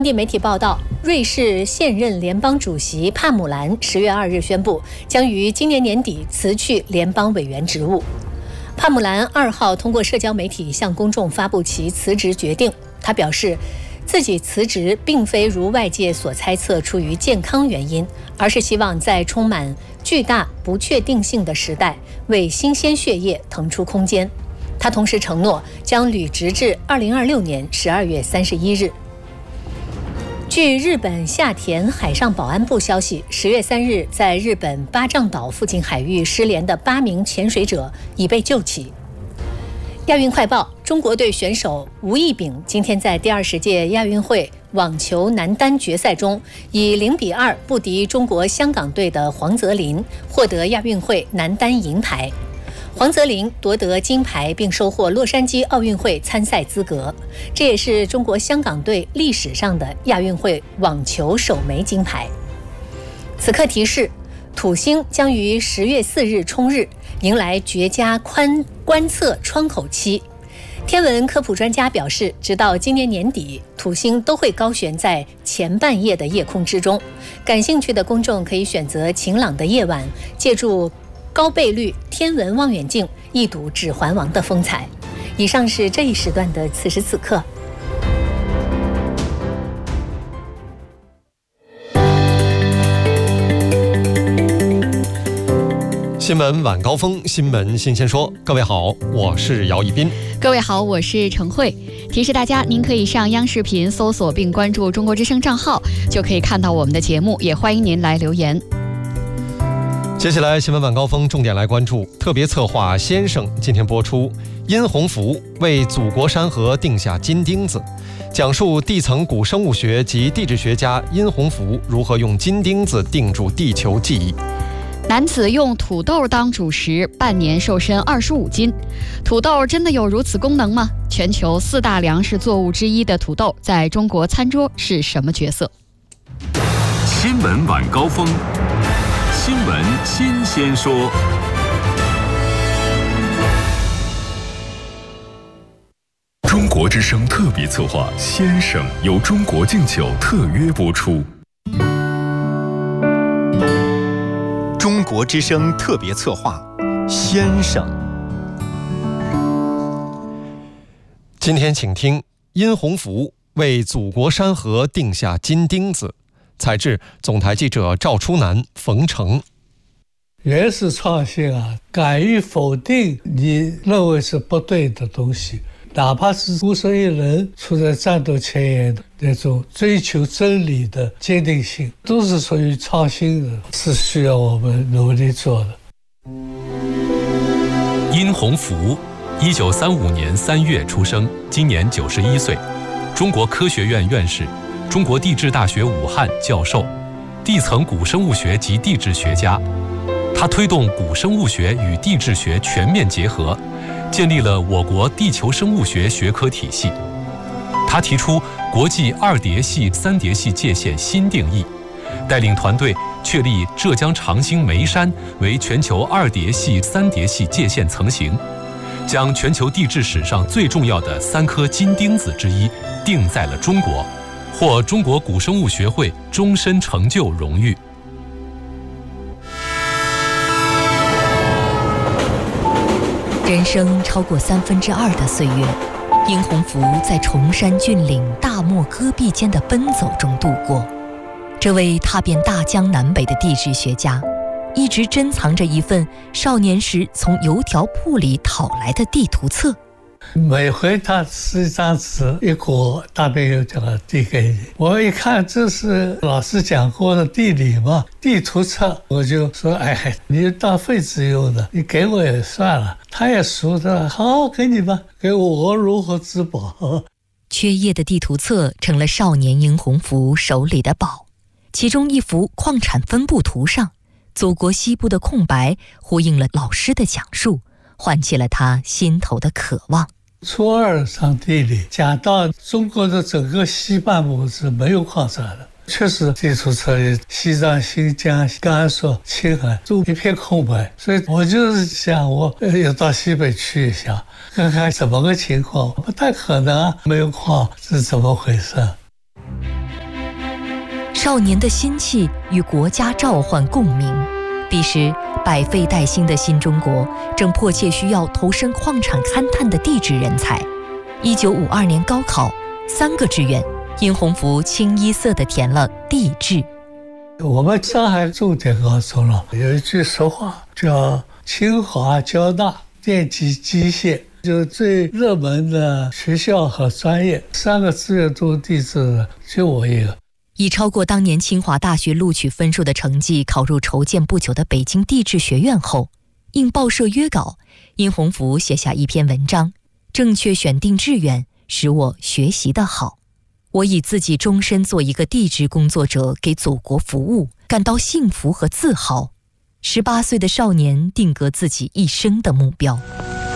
当地媒体报道，瑞士现任联邦主席帕姆兰10月2日宣布，将于今年年底辞去联邦委员职务。帕姆兰2号通过社交媒体向公众发布其辞职决定。他表示，自己辞职并非如外界所猜测出于健康原因，而是希望在充满巨大不确定性的时代，为新鲜血液腾出空间。他同时承诺将履职至2026年12月31日。据日本下田海上保安部消息，10月3日，在日本八丈岛附近海域失联的8名潜水者已被救起。亚运快报：中国队选手吴亦丙今天在第20届亚运会网球男单决赛中，以0-2不敌中国香港队的黄泽林，获得亚运会男单银牌。黄泽林夺得金牌，并收获洛杉矶奥运会参赛资格，这也是中国香港队历史上的亚运会网球首枚金牌。此刻提示：土星将于10月4日冲日，迎来绝佳观测窗口期。天文科普专家表示，直到今年年底，土星都会高悬在前半夜的夜空之中。感兴趣的公众可以选择晴朗的夜晚，借助高倍率天文望远镜一睹指环王的风采。以上是这一时段的此时此刻。 新闻晚高峰，新闻新鲜说。各位好，我是姚一斌。 各位好，我是陈慧。提示大家，您可以上央视频搜索并关注中国之声账号，就可以看到我们的节目，也欢迎您来留言。 接下来新闻晚高峰重点来关注特别策划先生今天播出，殷洪福为祖国山河定下金钉子，讲述地层古生物学及地质学家殷洪福如何用金钉子定住地球记忆。 男子用土豆当主食，半年瘦身25斤。土豆真的有如此功能吗？全球4大粮食作物之一的土豆，在中国餐桌是什么角色？ 新闻晚高峰，新闻新鲜说。中国之声特别策划《先生》由中国敬酒特约播出。 中国之声特别策划《先生》。 今天请听殷洪福为祖国山河定下金钉子。采制总台记者赵初南、冯成。 原始创新啊，敢于否定你认为是不对的东西，哪怕是孤身一人处在战斗前沿的那种追求真理的坚定性，都是属于创新的，是需要我们努力做的。 殷洪福，1935年3月出生，今年91岁，中国科学院院士，中国地质大学武汉教授，地层古生物学及地质学家。他推动古生物学与地质学全面结合，建立了我国地球生物学学科体系。他提出国际2叠系、3叠系界限新定义，带领团队确立浙江长兴眉山为全球2叠系、3叠系界限层型，将全球地质史上最重要的3颗金钉子之一定在了中国，获中国古生物学会终身成就荣誉。 人生超过2/3的岁月，殷洪福在崇山峻岭、大漠戈壁间的奔走中度过。这位踏遍大江南北的地质学家，一直珍藏着一份少年时从油条铺里讨来的地图册。 每回他撕一张纸一裹，大便油条递给你。我一看这是老师讲过的地理嘛，地图册，我就说哎，你当废纸用的，你给我也算了。他也熟的，好，给你吧，给我如何自保？ 缺页的地图册成了少年殷洪福手里的宝。其中一幅矿产分布图上，祖国西部的空白呼应了老师的讲述，唤起了他心头的渴望。 初2上地理讲到中国的整个西半部是没有矿产的，确实地图册里西藏、新疆、甘肃、青海都一片空白，所以我就是想我要到西北去一下，看看怎么个情况。不太可能啊，没有矿是怎么回事？ 少年的心气与国家召唤共鸣。彼时，百废待兴的新中国正迫切需要投身矿产勘探的地质人才。1952年高考3个志愿，殷洪福清一色地填了地质。 我们上海重点高中了，有一句俗话叫清华交大电机机械，就最热门的学校和专业，3个志愿都地质的，就我一个。 以超过当年清华大学录取分数的成绩考入筹建不久的北京地质学院后，应报社约稿，殷洪福写下一篇文章：正确选定志愿，使我学习得好。我以自己终身做一个地质工作者，给祖国服务，感到幸福和自豪。18岁的少年定格自己一生的目标。